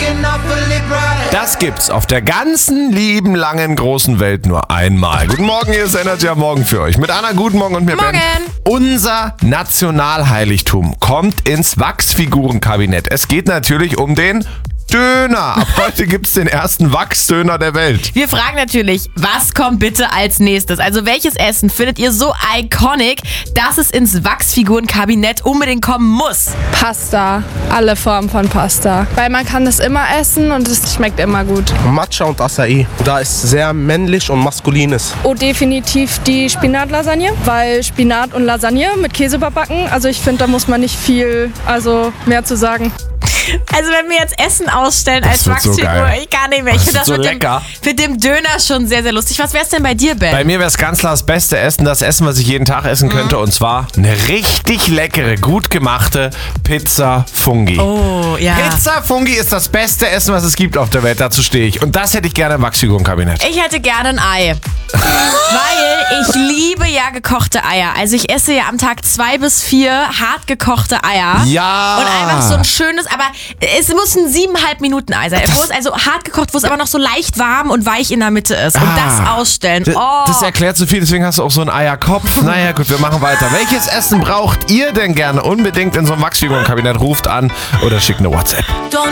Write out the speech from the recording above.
Das gibt's auf der ganzen lieben, langen, großen Welt nur einmal. Guten Morgen, hier ist Energy am Morgen für euch. Mit Anna, guten Morgen und mir Ben. Unser Nationalheiligtum kommt ins Wachsfigurenkabinett. Es geht natürlich um den Döner. Ab heute gibt's den ersten Wachsdöner der Welt. Wir fragen natürlich, was kommt bitte als nächstes? Also welches Essen findet ihr so iconic, dass es ins Wachsfigurenkabinett unbedingt kommen muss? Pasta, alle Formen von Pasta. Weil man kann es immer essen und es schmeckt immer gut. Matcha und Acai. Da es sehr männlich und maskulin ist. Oh, definitiv die Spinatlasagne, weil Spinat und Lasagne mit Käse überbacken. Also ich finde, da muss man nicht viel, mehr zu sagen. Also wenn wir jetzt Essen ausstellen Das als wird so Wachsfigur, geil. ich kann nicht mehr. Ich finde das so mit lecker. dem Döner schon sehr, sehr lustig. Was wär's denn bei dir, Ben? Bei mir wäre es ganz klar das beste Essen, das Essen, was ich jeden Tag essen könnte. Und zwar eine richtig leckere, gut gemachte Pizza Fungi. Oh, ja. Pizza Fungi ist das beste Essen, was es gibt auf der Welt. Dazu stehe ich. Und das hätte ich gerne im Wachsfigurenkabinett. Ich hätte gerne ein Ei. Weil ich liebe ja gekochte Eier. Also ich esse ja am Tag 2 bis 4 hart gekochte Eier. Ja. Und einfach so ein schönes, aber es muss ein 7,5 Minuten Ei sein. Wo es also hart gekocht, wo es aber noch so leicht warm und weich in der Mitte ist. Und das ausstellen. Oh. Das erklärt so viel, deswegen hast du auch so einen Eierkopf. Naja, gut, wir machen weiter. Welches Essen braucht ihr denn gerne unbedingt in so einem Wachsfigurenkabinett? Ruft an oder schickt eine WhatsApp.